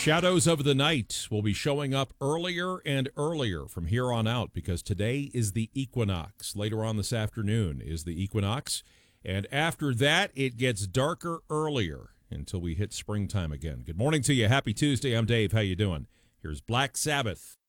Shadows of the night will be showing up earlier and earlier from here on out because today is the equinox. Later on this afternoon is the equinox. And after that, it gets darker earlier until we hit springtime again. Good morning to you. Happy Tuesday. I'm Dave. How you doing? Here's Black Sabbath.